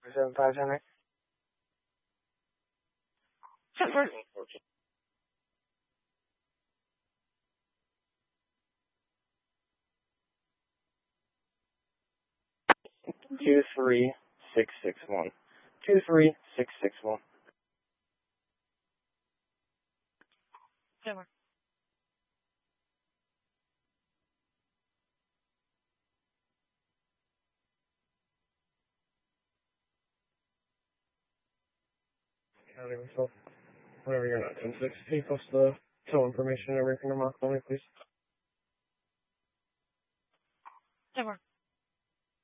75 center. 23661. 23661. Over. Counting myself. Whenever you're not 10-6, can you post the tow information and everything on my phone, please?